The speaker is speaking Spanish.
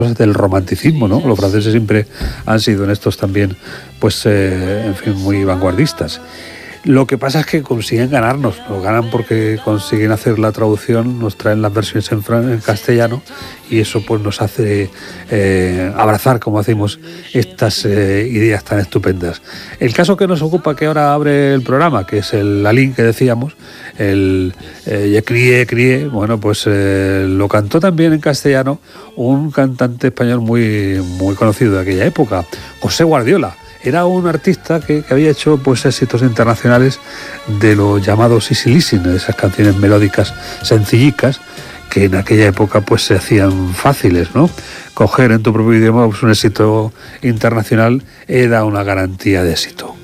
del romanticismo, ¿no? Los franceses siempre han sido en estos también, pues, en fin, muy vanguardistas. Lo que pasa es que consiguen ganarnos, nos ganan porque consiguen hacer la traducción, nos traen las versiones en castellano y eso pues nos hace abrazar, como hacemos, estas ideas tan estupendas. El caso que nos ocupa, que ahora abre el programa, que es el Lalín que decíamos, el Crié, bueno, pues lo cantó también en castellano un cantante español muy, muy conocido de aquella época, José Guardiola. Era un artista que había hecho pues éxitos internacionales de los llamados easy listening, de esas canciones melódicas sencillicas que en aquella época pues se hacían fáciles, ¿no? Coger en tu propio idioma pues un éxito internacional era una garantía de éxito.